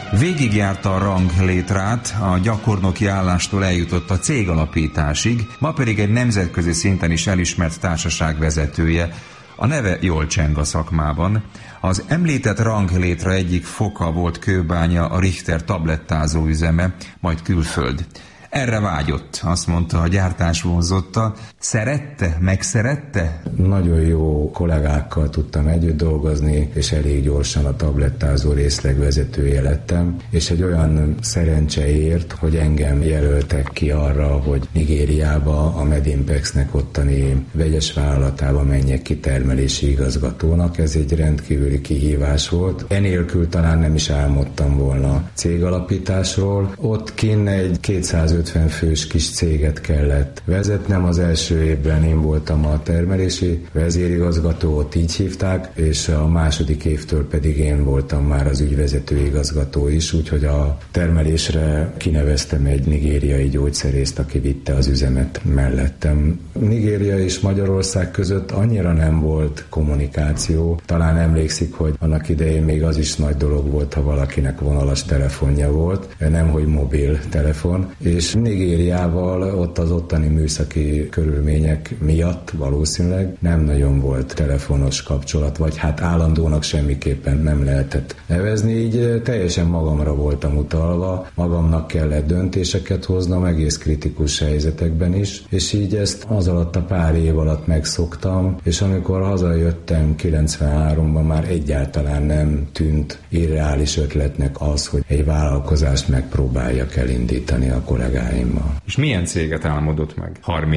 Végigjárta a ranglétrát, a gyakornoki állástól eljutott a cégalapításig, ma pedig egy nemzetközi szinten is elismert társaság vezetője. A neve jól cseng a szakmában. Az említett ranglétra egyik foka volt Kőbánya, a Richter tablettázó üzeme, majd külföld. Erre vágyott, azt mondta, a gyártás vonzotta. Szerette? Megszerette? Nagyon jó kollégákkal tudtam együtt dolgozni, és elég gyorsan a tablettázó részleg vezetője lettem, és egy olyan szerencse ért, hogy engem jelöltek ki arra, hogy Nigériába, a Medimpexnek ottani vegyes vállalatába menjek ki termelési igazgatónak. Ez egy rendkívüli kihívás volt. Enélkül talán nem is álmodtam volna cégalapításról. Ott kinn egy 250 fős kis céget kellett vezetnem. Az első évben én voltam a termelési vezérigazgató, ott így hívták, és a második évtől pedig én voltam már az ügyvezető igazgató is, úgyhogy a termelésre kineveztem egy nigériai gyógyszerészt, aki vitte az üzemet mellettem. Nigéria és Magyarország között annyira nem volt kommunikáció. Talán emlékszik, hogy annak idején még az is nagy dolog volt, ha valakinek vonalas telefonja volt, nemhogy mobil telefon, és Nigériával ott az ottani műszaki körülmények miatt valószínűleg nem nagyon volt telefonos kapcsolat, vagy hát állandónak semmiképpen nem lehetett nevezni, így teljesen magamra voltam utalva, magamnak kellett döntéseket hoznom egész kritikus helyzetekben is, és így ezt az alatt a pár év alatt megszoktam, és amikor hazajöttem 93-ban, már egyáltalán nem tűnt irreális ötletnek az, hogy egy vállalkozást megpróbáljak elindítani a kollégáimmal. És milyen céget álmodott meg?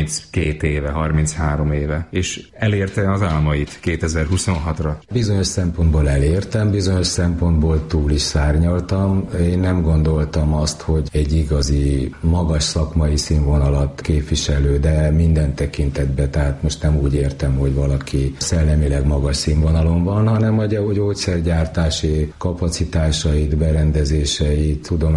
32 éve, 33 éve, és elérte az álmait 2026-ra? Bizonyos szempontból elértem, bizonyos szempontból túl is szárnyaltam. Én nem gondoltam azt, hogy egy igazi, magas szakmai színvonalat képviselő, de minden tekintetben, tehát most nem úgy értem, hogy valaki szellemileg magas színvonalon van, hanem hogy a gyógyszergyártási kapacitásait, berendezéseit, tudom